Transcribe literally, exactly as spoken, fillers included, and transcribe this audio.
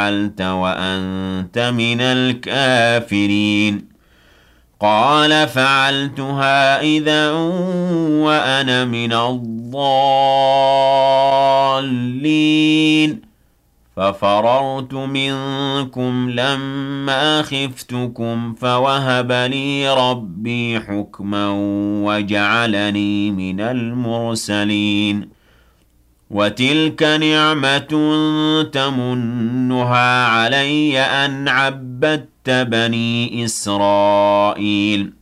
فعلت وأنت من الكافرين قال فعلتها إذا وأنا من الضالين ففررت منكم لما خفتكم فوهب لي ربي حكما وجعلني من المرسلين وتلك نعمة تمنها علي أن عبدت بني إسرائيل